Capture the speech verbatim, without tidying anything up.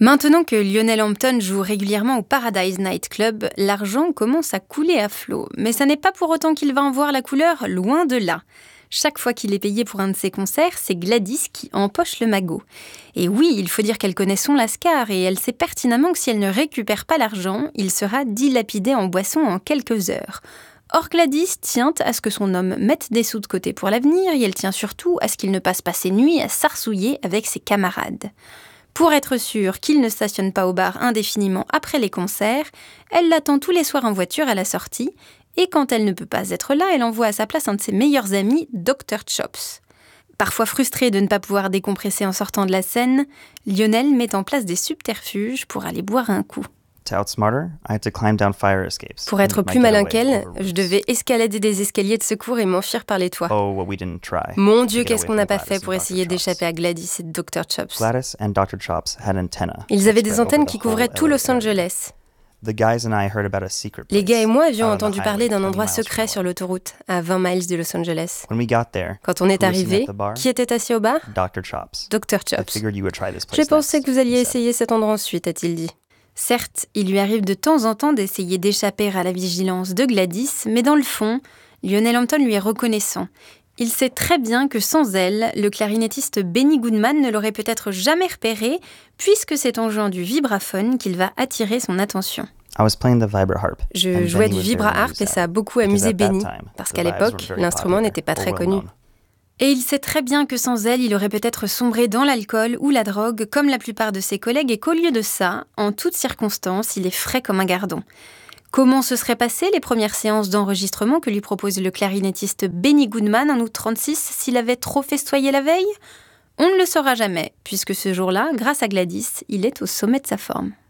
Maintenant que Lionel Hampton joue régulièrement au Paradise Night Club, l'argent commence à couler à flot. Mais ça n'est pas pour autant qu'il va en voir la couleur, loin de là. Chaque fois qu'il est payé pour un de ses concerts, c'est Gladys qui empoche le magot. Et oui, il faut dire qu'elle connaît son lascar et elle sait pertinemment que si elle ne récupère pas l'argent, il sera dilapidé en boisson en quelques heures. Or Gladys tient à ce que son homme mette des sous de côté pour l'avenir et elle tient surtout à ce qu'il ne passe pas ses nuits à s'arsouiller avec ses camarades. Pour être sûre qu'il ne stationne pas au bar indéfiniment après les concerts, elle l'attend tous les soirs en voiture à la sortie, et quand elle ne peut pas être là, elle envoie à sa place un de ses meilleurs amis, docteur Chops. Parfois frustré de ne pas pouvoir décompresser en sortant de la scène, Lionel met en place des subterfuges pour aller boire un coup. Pour être plus malin qu'elle, je devais escalader des escaliers de secours et m'enfuir par les toits. Mon Dieu, qu'est-ce qu'on n'a pas fait pour essayer d'échapper à Gladys et docteur Chops. Ils avaient des antennes qui couvraient tout Los Angeles. Les gars et moi avions entendu parler d'un endroit secret sur l'autoroute, à vingt miles de Los Angeles. Quand on est arrivé, qui était assis au bar ? docteur Chops. J'ai pensé que vous alliez essayer cet endroit ensuite, a-t-il dit. Certes, il lui arrive de temps en temps d'essayer d'échapper à la vigilance de Gladys, mais dans le fond, Lionel Hampton lui est reconnaissant. Il sait très bien que sans elle, le clarinettiste Benny Goodman ne l'aurait peut-être jamais repéré, puisque c'est en jouant du vibraphone qu'il va attirer son attention. Je jouais du vibra-harp et ça a beaucoup amusé Benny, parce qu'à l'époque, l'instrument n'était pas très connu. Et il sait très bien que sans elle, il aurait peut-être sombré dans l'alcool ou la drogue, comme la plupart de ses collègues, et qu'au lieu de ça, en toutes circonstances, il est frais comme un gardon. Comment se seraient passées les premières séances d'enregistrement que lui propose le clarinettiste Benny Goodman en août trente-six s'il avait trop festoyé la veille ? On ne le saura jamais, puisque ce jour-là, grâce à Gladys, il est au sommet de sa forme.